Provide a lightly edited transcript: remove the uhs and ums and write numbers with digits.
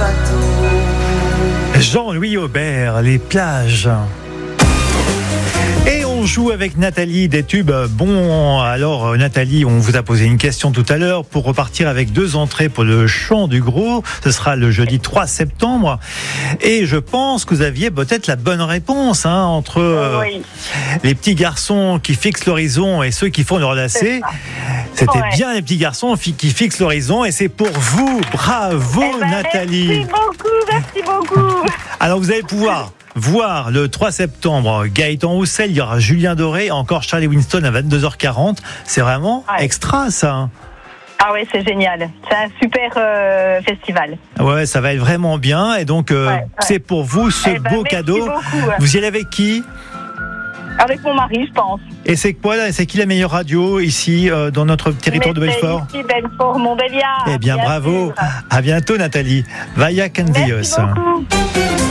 bateau. Jean-Louis Aubert, les plages. Et on joue avec Nathalie des tubes. Bon, alors Nathalie, on vous a posé une question tout à l'heure pour repartir avec 2 entrées pour le Chant du Gros. Ce sera le jeudi 3 septembre. Et je pense que vous aviez peut-être la bonne réponse entre les petits garçons qui fixent l'horizon et ceux qui font leur lacet. C'était bien les petits garçons qui fixent l'horizon et c'est pour vous. Bravo Nathalie. Merci beaucoup. Alors vous allez pouvoir voir le 3 septembre Gaëtan Roussel, il y aura Julien Doré, encore Charlie Winston à 22h40. C'est vraiment extra ça. Ah ouais, c'est génial. C'est un super festival. Ouais, ça va être vraiment bien et donc c'est pour vous ce beau cadeau. Beaucoup. Vous y allez avec qui ? Avec mon mari, je pense. Et c'est quoi là ? C'est qui la meilleure radio ici dans notre territoire de Belfort ? Ici, Belfort, Montbéliard. Eh bien, bravo. Sûr. À bientôt Nathalie. Vaya Candios. Merci beaucoup.